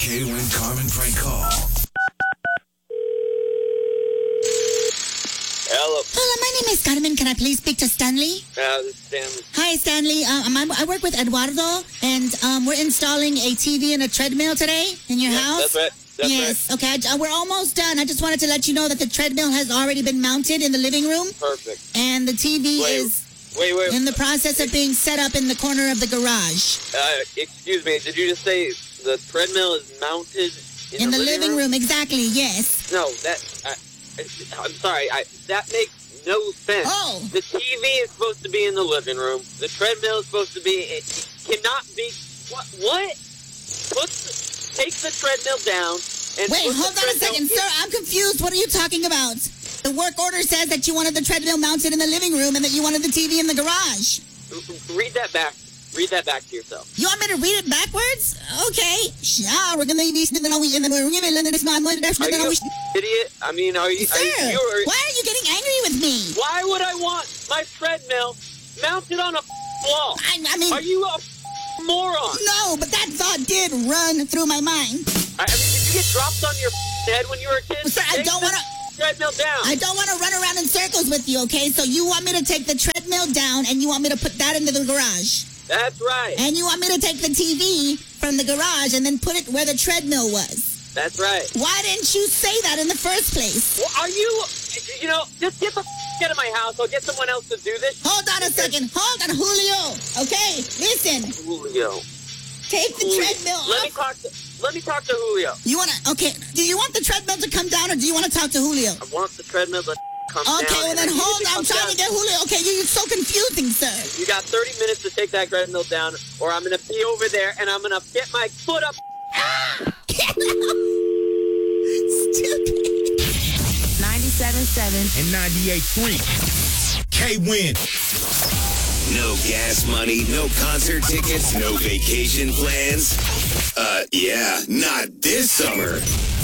K-Win Carmen prank call. Hello, my name is Carmen. Can I please speak to Stanley? This is Stanley. Hi, Stanley. I work with Eduardo, and we're installing a TV and a treadmill today in your house. That's right. Yes. Okay. We're almost done. I just wanted to let you know that the treadmill has already been mounted in the living room. Perfect. And the TV is in the process of being set up in the corner of the garage. Excuse me. Did you just say the treadmill is mounted in the living room? Exactly. Yes. No, I'm sorry. That makes no sense. Oh. The TV is supposed to be in the living room. The treadmill is supposed to be. It cannot be. What? Take the treadmill down and wait. Hold on a second, sir. I'm confused. What are you talking about? The work order says that you wanted the treadmill mounted in the living room and that you wanted the TV in the garage. Read that back. Read that back to yourself. You want me to read it backwards? Okay. We're going to be Are you an idiot? I mean, are you... Sir, why are you getting angry with me? Why would I want my treadmill mounted on a wall? I mean... Are you a moron? No, but that thought did run through my mind. I mean, did you get dropped on your head when you were a kid? Sir, I don't want to... treadmill down. I don't want to run around in circles with you, okay? So you want me to take the treadmill down and you want me to put that into the garage. That's right. And you want me to take the TV from the garage and then put it where the treadmill was. That's right. Why didn't you say that in the first place? Well, are you... just get the out of my house. I'll get someone else to do this. Hold on a second. Hold on, Julio. Okay, listen. Julio. Take the treadmill off. Let me talk to Julio. You want to... Okay, do you want the treadmill to come down or do you want to talk to Julio? I want the treadmill to come down. Okay, well then hold on. I'm trying to get Julio. Okay, you're so confusing, sir. You got 30 minutes to take that treadmill down or I'm going to be over there and I'm going to get my foot up. Stupid. 97.7 and 98.3. K-Win. No gas money, no concert tickets, no vacation plans. Yeah, not this summer.